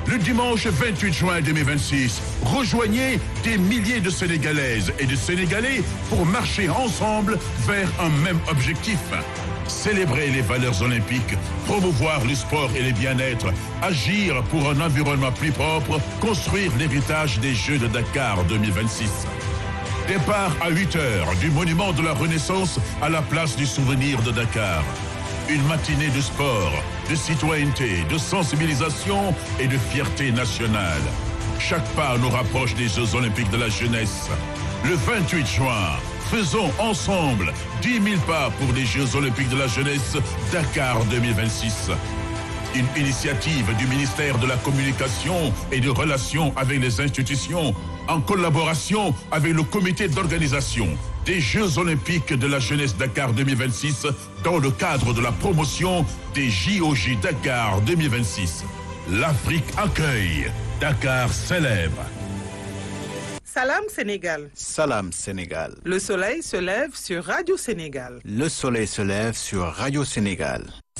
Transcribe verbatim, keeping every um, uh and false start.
Le dimanche vingt-huit juin deux mille vingt-six, rejoignez des milliers de Sénégalaises et de Sénégalais pour marcher ensemble vers un même objectif. Célébrer les valeurs olympiques, promouvoir le sport et le bien-être, agir pour un environnement plus propre, construire l'héritage des Jeux de Dakar deux mille vingt-six. Départ à huit heures du monument de la Renaissance à la place du souvenir de Dakar. Une matinée de sport, de citoyenneté, de sensibilisation et de fierté nationale. Chaque pas nous rapproche des Jeux Olympiques de la jeunesse. Le vingt-huit juin, faisons ensemble dix mille pas pour les Jeux Olympiques de la jeunesse Dakar deux mille vingt-six. Une initiative du ministère de la Communication et des Relations avec les institutions en collaboration avec le comité d'organisation des Jeux Olympiques de la jeunesse Dakar deux mille vingt-six dans le cadre de la promotion des J O J Dakar deux mille vingt-six. L'Afrique accueille, Dakar célèbre. Salam Sénégal. Salam Sénégal. Le soleil se lève sur Radio Sénégal. Le soleil se lève sur Radio Sénégal.